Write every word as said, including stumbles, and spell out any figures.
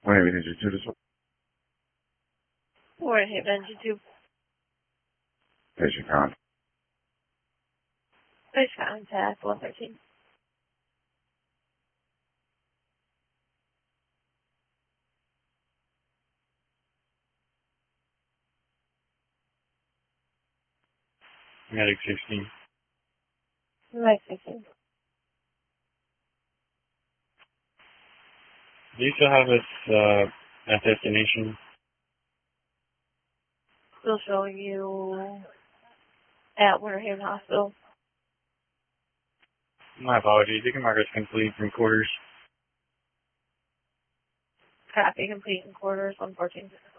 Morning, Vintage two this one. Morning, Adventure two. Patient count. Face contact one thirteen. Medic sixteen. Medic sixteen. Do you still have this uh, at destination? Still showing you at Winter Haven Hospital. My apologies. You can mark us complete from quarters. Copy complete in quarters one fourteen.